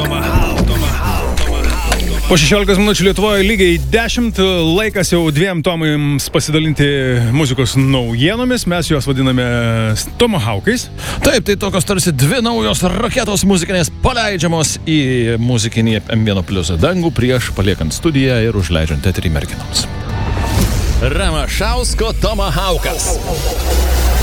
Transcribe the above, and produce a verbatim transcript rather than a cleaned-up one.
Po šešiolikos minučių Lietuvoje lygiai dešimt, laikas jau dviem tomams pasidalinti muzikos naujienomis, mes juos vadiname Tomahaukais. Taip, tai tokios tarsi dvi naujos raketos muzikinės paleidžiamos į muzikinį em vienas plius dangų prieš paliekant studiją ir užleidžiant eterį merginoms. Ramašausko Tomahaukas.